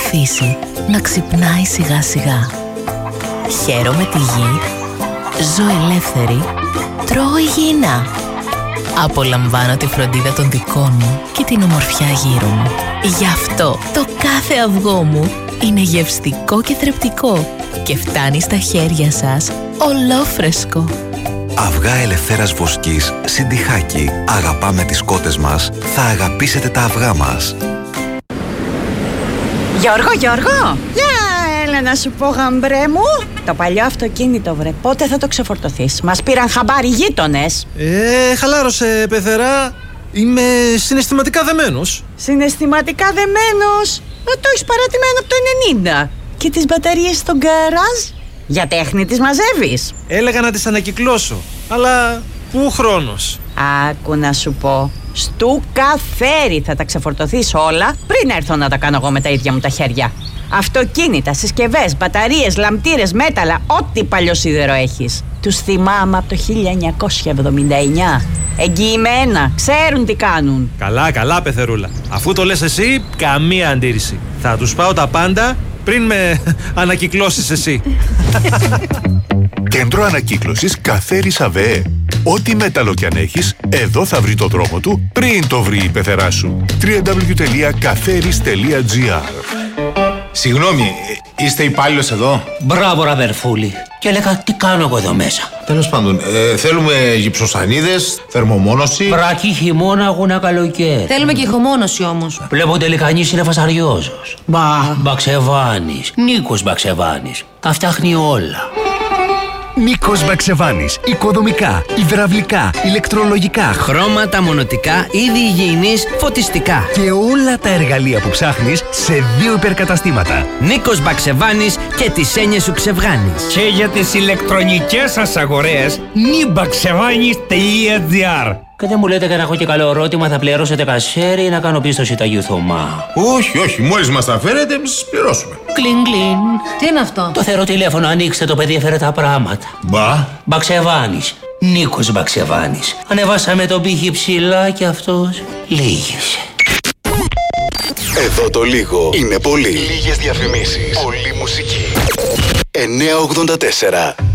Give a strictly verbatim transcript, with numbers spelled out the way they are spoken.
φύση να ξυπνάει σιγά σιγά. Χαίρομαι τη γη, ζω ελεύθερη, τρώω υγιεινά. Απολαμβάνω τη φροντίδα των δικών μου και την ομορφιά γύρω μου. Γι' αυτό το κάθε αυγό μου είναι γευστικό και θρεπτικό και φτάνει στα χέρια σας ολόφρεσκο. Αυγά Ελευθέρας Βοσκής Συντιχάκι. Αγαπάμε τις κότες μας, θα αγαπήσετε τα αυγά μας. Γιώργο, Γιώργο! Για έλα να σου πω, γαμπρέ μου. Το παλιό αυτοκίνητο, βρε, πότε θα το ξεφορτωθείς? Μας πήραν χαμπάρι γείτονες. Ε, χαλάρωσε, πεθερά. Είμαι συναισθηματικά δεμένος. Συναισθηματικά δεμένος? Ε, το έχεις παρατημένο από το ενενήντα. Και τις μπαταρίες στο γκαράζ? Για τέχνη τις μαζεύεις? Έλεγα να τις ανακυκλώσω, αλλά πού χρόνος? Άκου να σου πω, στου καφέρι θα τα ξεφορτωθείς όλα πριν έρθω να τα κάνω εγώ με τα ίδια μου τα χέρια. Αυτοκίνητα, συσκευές, μπαταρίες, λαμπτήρες, μέταλλα, ό,τι παλιό σίδερο έχεις. Τους θυμάμαι από το χίλια εννιακόσια εβδομήντα εννιά. Εγγυημένα, ξέρουν τι κάνουν. Καλά, καλά, πεθερούλα. Αφού το λες εσύ, καμία αντίρρηση. Θα τους πάω τα πάντα πριν με ανακυκλώσεις εσύ. Κέντρο ανακύκλωσης Καφέρης ΑΒΕ. Ό,τι μέταλλο κι αν έχεις, εδώ θα βρει το δρόμο του πριν το βρει η πεθερά σου. double-u double-u double-u τελεία καφέρης τελεία τζι άρ. Συγγνώμη, είστε υπάλληλος εδώ? Μπράβο, ραβερφούλη. Και έλεγα, τι κάνω εγώ εδώ μέσα? Τέλος πάντων, ε, θέλουμε γυψοσανίδες, θερμομόνωση. Βρακή, χειμώνα, αγώνα, καλοκαίρι. Θέλουμε και ηχομόνωση όμως. Βλέπω τελικά κανείς είναι φασαριόζος. Μπα, Μπαξεβάνης, Νίκος Μπαξεβάνης. Τα φτιάχνει όλα. Νίκος Μπαξεβάνης. Οικοδομικά, υδραυλικά, ηλεκτρολογικά, χρώματα, μονοτικά, είδη υγιεινής, φωτιστικά. Και όλα τα εργαλεία που ψάχνεις σε δύο υπερκαταστήματα. Νίκος Μπαξεβάνης και τις έννοιες σου ξεβγάνεις. Και για τις ηλεκτρονικές σας αγορές, νιμπαξεβάνης τελεία τζι άρ. Και δεν μου λέτε και να έχω και καλό ερώτημα, θα πληρώσετε κασέρι ή να κάνω πίστοση τα Θωμά? Όχι, όχι, μόλις μας τα φέρετε, εμείς σας πληρώσουμε. Κλιν, κλιν. Τι είναι αυτό? Το θεωρώ τηλέφωνο, ανοίξτε το, παιδί έφερε τα πράγματα. Μπα. Μπαξεβάνης. Νίκος Μπαξεβάνης. Ανεβάσαμε τον πύχη ψηλά και αυτός λύγησε. Εδώ το λίγο είναι πολύ. Λίγες διαφημίσεις. Πολύ μουσική. εννιακόσια ογδόντα τέσσερα